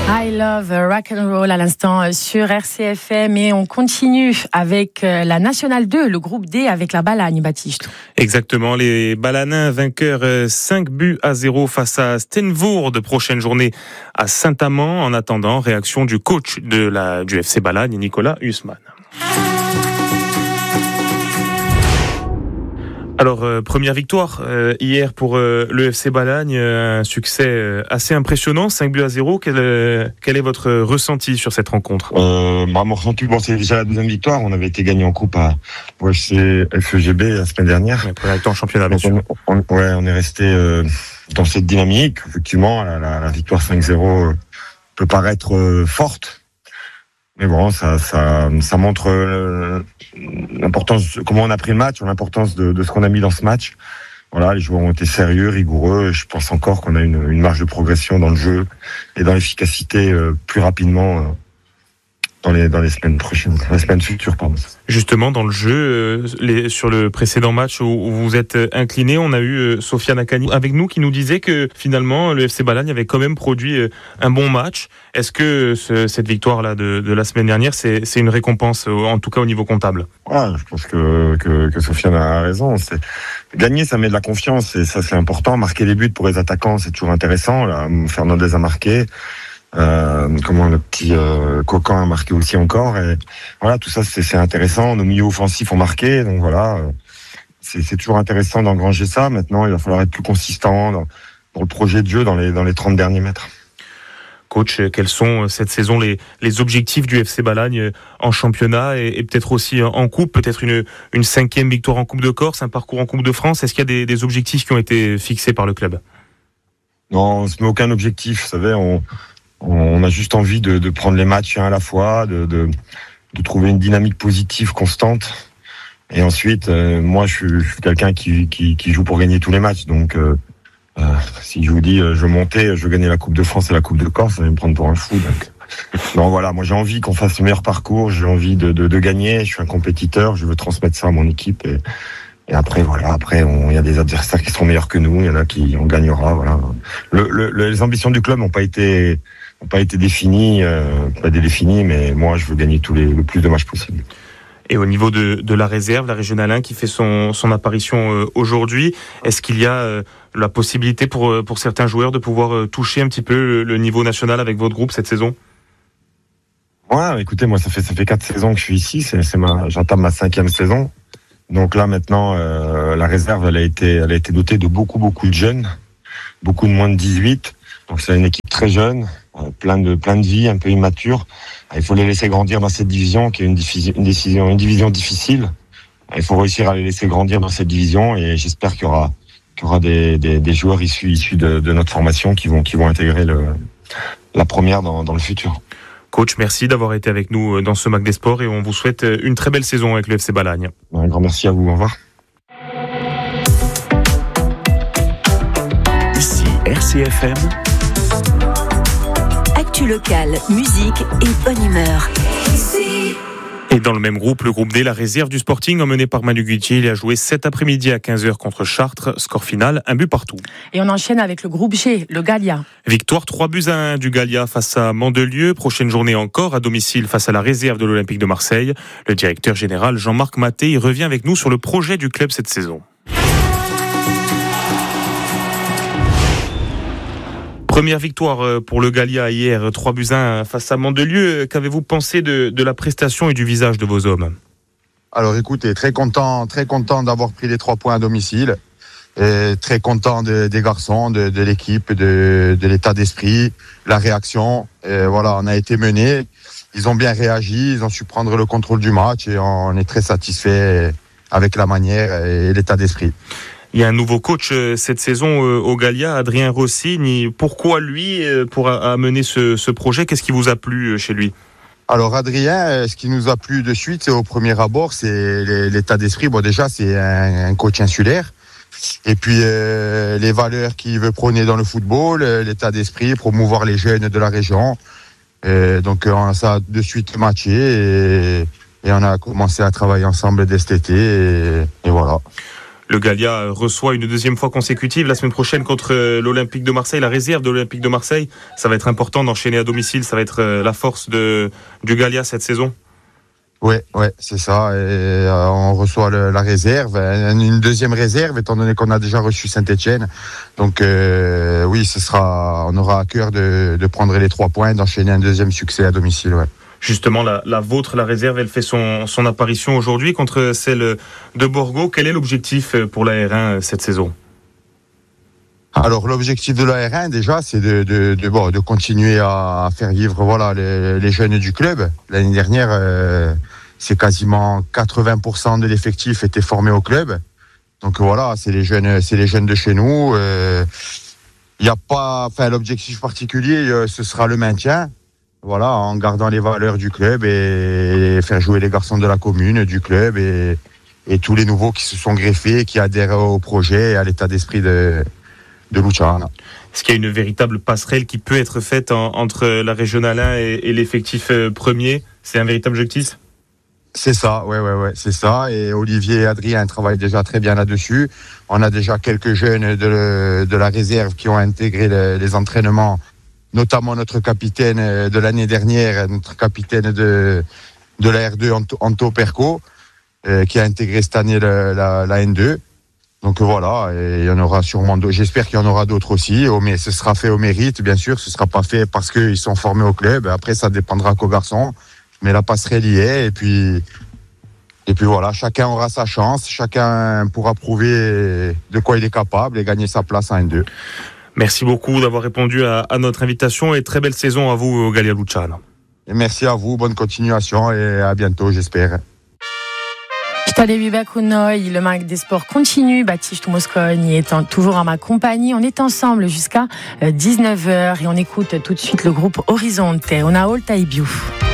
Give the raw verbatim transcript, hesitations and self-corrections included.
I love rock and roll à l'instant sur R C F M et on continue avec la Nationale deux, le groupe D avec la Balagne, Baptiste. Exactement, les Balanins vainqueurs cinq buts à zéro face à Steenvoorde, prochaine journée à Saint-Amand. En attendant, réaction du coach de la, du F C Balagne, Nicolas Huisman. Alors, euh, première victoire euh, hier pour euh, le F C Balagne, euh, un succès euh, assez impressionnant, cinq buts à zéro. Quel, euh, quel est votre ressenti sur cette rencontre ? euh, bah, Mon ressenti, bon, c'est déjà la deuxième victoire. On avait été gagné en coupe à au F C F E G B la semaine dernière. Ouais, première victoire en championnat, bien sûr. On, on, ouais, on est resté euh, dans cette dynamique. Effectivement, la, la, la victoire cinq zéro euh, peut paraître euh, forte. Mais bon, ça, ça, ça montre euh, l'importance, comment on a pris le match, l'importance de, de ce qu'on a mis dans ce match. Voilà, les joueurs ont été sérieux, rigoureux. Je pense encore qu'on a une, une marge de progression dans le jeu et dans l'efficacité euh, plus rapidement euh, dans les dans les semaines prochaines, dans les semaines futures, pardon. Justement, dans le jeu, euh, les, sur le précédent match où, où vous êtes incliné, on a eu euh, Sofiane Akani avec nous qui nous disait que finalement le F C Balagne avait quand même produit euh, un bon match. Est-ce que ce, cette victoire-là de, de la semaine dernière, c'est, c'est une récompense, euh, en tout cas au niveau comptable ? Ouais, je pense que, que, que Sofiane a raison. C'est, gagner, ça met de la confiance et ça c'est important. Marquer des buts pour les attaquants, c'est toujours intéressant. Là, Fernandez a marqué. Euh, comment le petit euh, Coquin a marqué aussi encore, et voilà, tout ça c'est, c'est intéressant. Nos milieux offensifs ont marqué, donc voilà, euh, c'est, c'est toujours intéressant d'engranger ça. Maintenant, il va falloir être plus consistant dans, dans le projet de jeu dans les dans les trente derniers mètres. Coach, quels sont cette saison les les objectifs du F C Balagne en championnat et, et peut-être aussi en coupe, peut-être une une cinquième victoire en Coupe de Corse, un parcours en Coupe de France. Est-ce qu'il y a des, des objectifs qui ont été fixés par le club ? Non, on se met aucun objectif. Vous savez, on On a juste envie de, de prendre les matchs un à la fois, de, de, de trouver une dynamique positive constante. Et ensuite, euh, moi, je suis, je suis quelqu'un qui, qui, qui joue pour gagner tous les matchs. Donc, euh, euh, si je vous dis, euh, je veux monter, je veux gagner la Coupe de France et la Coupe de Corse, ça va me prendre pour un fou. Donc, non, voilà, moi, j'ai envie qu'on fasse le meilleur parcours. J'ai envie de, de, de gagner. Je suis un compétiteur. Je veux transmettre ça à mon équipe. Et, et après, voilà, après, il y a des adversaires qui seront meilleurs que nous. Il y en a qui on gagnera. Voilà. Le, le, les ambitions du club n'ont pas été n'ont pas été définies, euh, pas définies, mais moi je veux gagner tous les le plus de matchs possible. Et au niveau de, de la réserve, la Régionale un qui fait son, son apparition euh, aujourd'hui, est-ce qu'il y a euh, la possibilité pour, pour certains joueurs de pouvoir euh, toucher un petit peu le, le niveau national avec votre groupe cette saison ? Ouais, écoutez, moi ça fait ça fait quatre saisons que je suis ici, c'est, c'est ma, j'entame ma cinquième saison. Donc là maintenant, euh, la réserve elle a été elle a été dotée de beaucoup beaucoup de jeunes, beaucoup de moins de dix-huit. Donc c'est une équipe très jeune, euh, plein de plein de vie, un peu immature. Il faut les laisser grandir dans cette division, qui est une, diffi- une décision, une division difficile. Il faut réussir à les laisser grandir dans cette division, et j'espère qu'il y aura qu'il y aura des, des, des joueurs issus issus de, de notre formation qui vont qui vont intégrer le, la première dans, dans le futur. Coach, merci d'avoir été avec nous dans ce Mac des Sports et on vous souhaite une très belle saison avec le F C Balagne. Un grand merci à vous. Au revoir. Ici R C F M. Actu locale, musique et bonne humeur. Et dans le même groupe, le groupe D, la réserve du Sporting, emmené par Manu Guittier, il a joué cet après-midi à quinze heures contre Chartres. Score final, un but partout. Et on enchaîne avec le groupe G, le Gallia. Victoire trois buts à un du Gallia face à Mandelieu. Prochaine journée encore à domicile face à la réserve de l'Olympique de Marseille. Le directeur général Jean-Marc Maté, il revient avec nous sur le projet du club cette saison. Première victoire pour le Gallia hier, trois buts à un face à Mandelieu. Qu'avez-vous pensé de, de la prestation et du visage de vos hommes ? Alors écoutez, très content, très content d'avoir pris les trois points à domicile. Et très content de, des garçons, de, de l'équipe, de, de l'état d'esprit, la réaction. Et voilà, on a été menés. Ils ont bien réagi, ils ont su prendre le contrôle du match et on est très satisfait avec la manière et l'état d'esprit. Il y a un nouveau coach cette saison au Gallia, Adrien Rossini. Pourquoi lui pour amener ce, ce projet ? Qu'est-ce qui vous a plu chez lui ? Alors Adrien, ce qui nous a plu de suite, c'est au premier abord, c'est l'état d'esprit. Bon, déjà, c'est un, un coach insulaire. Et puis euh, les valeurs qu'il veut prôner dans le football, l'état d'esprit, promouvoir les jeunes de la région. Et donc on a ça de suite matché et, et on a commencé à travailler ensemble dès cet été et, et voilà. le Gallia reçoit une deuxième fois consécutive la semaine prochaine contre l'Olympique de Marseille, la réserve de l'Olympique de Marseille. Ça va être important d'enchaîner à domicile, ça va être la force de, du Gallia cette saison. Ouais, ouais, c'est ça. Et euh, on reçoit le, la réserve, une deuxième réserve, étant donné qu'on a déjà reçu Saint-Etienne. Donc euh, oui, ce sera, on aura à cœur de, de prendre les trois points, d'enchaîner un deuxième succès à domicile. Ouais. Justement, la, la vôtre, la réserve, elle fait son, son apparition aujourd'hui contre celle de Borgo. Quel est l'objectif pour l'A R un cette saison ? Alors l'objectif de l'A R un déjà, c'est de, de, de, bon, de continuer à faire vivre voilà, les, les jeunes du club. L'année dernière, euh, c'est quasiment quatre-vingts pour cent de l'effectif était formé au club. Donc voilà, c'est les jeunes, c'est les jeunes de chez nous. Il euh, n'y a pas, enfin l'objectif particulier, euh, ce sera le maintien. Voilà, en gardant les valeurs du club et, et faire jouer les garçons de la commune, du club et, et tous les nouveaux qui se sont greffés, qui adhèrent au projet et à l'état d'esprit de de Luciana. Est-ce qu'il y a une véritable passerelle qui peut être faite en, entre la Régionale un et, et l'effectif euh, premier ? C'est un véritable objectif ? C'est ça, ouais, ouais, ouais, c'est ça. Et Olivier et Adrien travaillent déjà très bien là-dessus. On a déjà quelques jeunes de, de la réserve qui ont intégré les, les entraînements, notamment notre capitaine de l'année dernière, notre capitaine de, de la R deux, Anto Perco, euh, qui a intégré cette année la, la, la N deux. Donc voilà, et il y en aura sûrement d'autres. J'espère qu'il y en aura d'autres aussi, mais ce sera fait au mérite, bien sûr. Ce sera pas fait parce qu'ils sont formés au club. Après, ça dépendra qu'aux garçons. Mais la passerelle y est. Et puis, et puis voilà, chacun aura sa chance. Chacun pourra prouver de quoi il est capable et gagner sa place en N deux. Merci beaucoup d'avoir répondu à, à notre invitation et très belle saison à vous au Gallia Luciana. Et merci à vous, bonne continuation et à bientôt, j'espère. Le Mag des Sports continue. Baptiste Moscone étant toujours en ma compagnie. On est ensemble jusqu'à dix-neuf heures et on écoute tout de suite le groupe Horizonte. On a All Taibiouf.